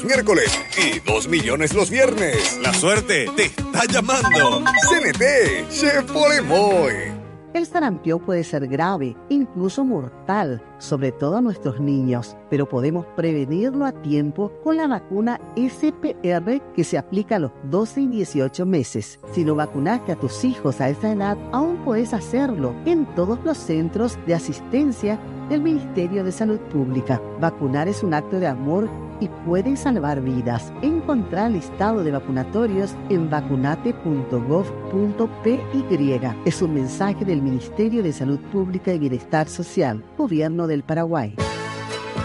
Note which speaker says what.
Speaker 1: miércoles y 2 millones los viernes.
Speaker 2: La suerte te está llamando.
Speaker 1: CNT, Chevrolet Moy.
Speaker 3: El sarampión puede ser grave, incluso mortal, sobre todo a nuestros niños, pero podemos prevenirlo a tiempo con la vacuna SPR que se aplica a los 12 y 18 meses. Si no vacunaste a tus hijos a esa edad, aún puedes hacerlo en todos los centros de asistencia del Ministerio de Salud Pública. Vacunar es un acto de amor y puede salvar vidas. Encontrar el listado de vacunatorios en vacunate.gov.py. Es un mensaje del Ministerio de Salud Pública y Bienestar Social, Gobierno del Paraguay.